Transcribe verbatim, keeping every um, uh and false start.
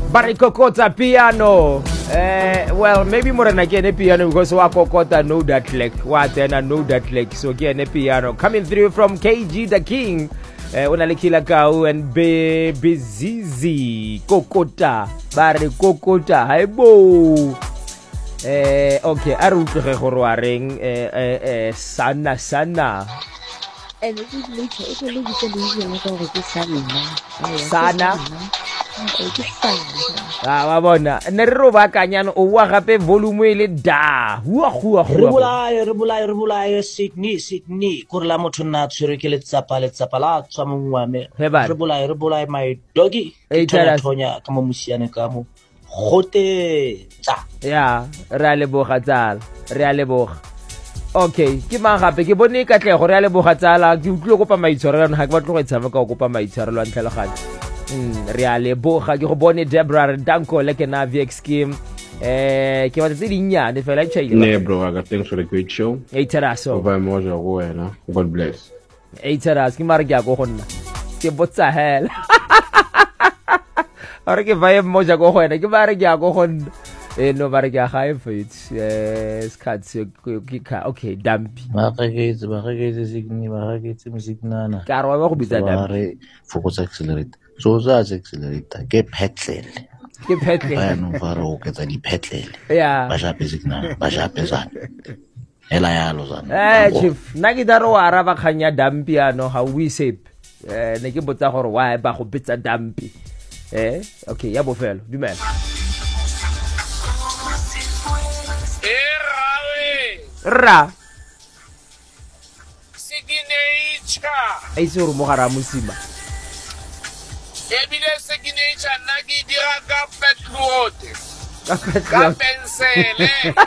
Bari kokota piano. Uh, well, maybe more than again a piano because wa kokota know that like what and I know that like so again a piano coming through from K G the King. Uh, unalikila kau and be Bizizi kokota bari kokota haibo. Eh okay, a re utlwe go re wa reng eh eh sana sana. Eh le di le ke ke le di ke le di le go ke sana. Sana. Eh ke sana. Ah wa bona. Ne re ro ba kanyana o wa gape volume ile da. Hua hua hua. Re bolae re bolae re bolae Sydney Sydney go la motho nna tshwere ke le tsapa le tsapa la tswa mongwame. Re bolae re bolae my doggy. E tla thonya ka mo musiane ka mo. Gote tsa. Ya, re a leboga tsala. Re a leboga. Okay, ke mang gape ke bone ka tle gore a leboga tsala ke utlwe go pa maitshwarelo ga ke batlo go itsama ka go pa maitshwarelo a ntlhaloganya. Mm, re a leboga ke go bone Deborah Danko le ke na V X scheme. Eh, ke batla tse dinnyane fela tshile. Ne bro, I got thanks for the great show. Hey Teraso. Over moja go wena. God bless. Hey Teras, ke mara ke a go gonna. Ke botsa hell. Ora ke vae moja go wena ke mara ke a go gonna. Eh no ba re ke a gae fit. Eh skats ke ka okay dampi. Ba ga ke itse ba ga ke itse Sydney ba ga ke itse musikinana. Ka re wa go bitsa dampi. Ba re fokotsa accelerate. So za accelerate ke petlele. Ke petlele. Ba no fara o ke tsa di petlele. Yeah. Ba ja pesikna, ba ja pesana. Ela ya lo zana. Eh chief, na ke daro wa araba khanya dampi ano ha we sep. Eh ne ke botsa gore wa ba go bitsa dampi. Eh okay ya bofelo dumela. Ra Sigineicha ai se ro mogara musima ebile Sigineicha nna ke dira ka petrol ka pensele